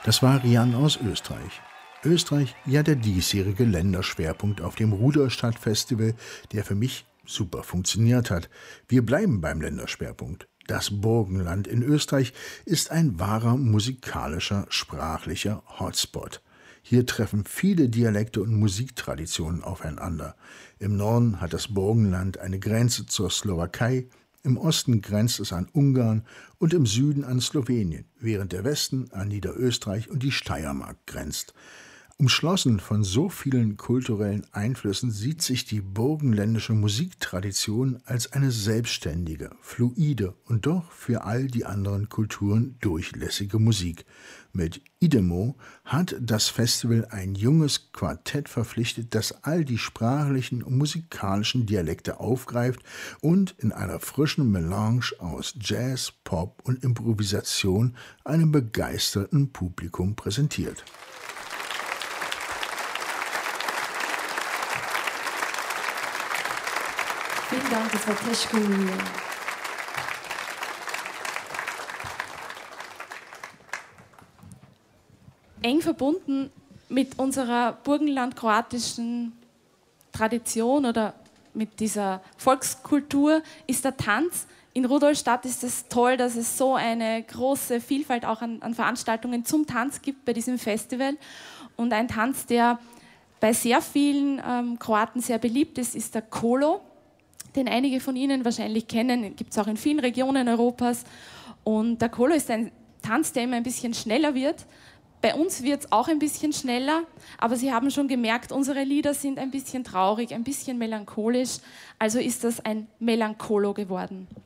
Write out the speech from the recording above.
Das war Rian aus Österreich. Österreich, ja der diesjährige Länderschwerpunkt auf dem Ruderstadt-Festival, der für mich super funktioniert hat. Wir bleiben beim Länderschwerpunkt. Das Burgenland in Österreich ist ein wahrer musikalischer, sprachlicher Hotspot. Hier treffen viele Dialekte und Musiktraditionen aufeinander. Im Norden hat das Burgenland eine Grenze zur Slowakei, im Osten grenzt es an Ungarn und im Süden an Slowenien, während der Westen an Niederösterreich und die Steiermark grenzt. Umschlossen von so vielen kulturellen Einflüssen sieht sich die burgenländische Musiktradition als eine selbstständige, fluide und doch für all die anderen Kulturen durchlässige Musik. Mit Idemo hat das Festival ein junges Quartett verpflichtet, das all die sprachlichen und musikalischen Dialekte aufgreift und in einer frischen Melange aus Jazz, Pop und Improvisation einem begeisterten Publikum präsentiert. Vielen Dank, das war Teschko Müller. Eng verbunden mit unserer burgenland-kroatischen Tradition oder mit dieser Volkskultur ist der Tanz. In Rudolstadt ist es toll, dass es so eine große Vielfalt auch an Veranstaltungen zum Tanz gibt bei diesem Festival. Und ein Tanz, der bei sehr vielen Kroaten sehr beliebt ist, ist der Kolo, den einige von Ihnen wahrscheinlich kennen, gibt es auch in vielen Regionen Europas. Und der Kolo ist ein Tanz, der immer ein bisschen schneller wird. Bei uns wird es auch ein bisschen schneller, aber Sie haben schon gemerkt, unsere Lieder sind ein bisschen traurig, ein bisschen melancholisch. Also ist das ein Melankolo geworden.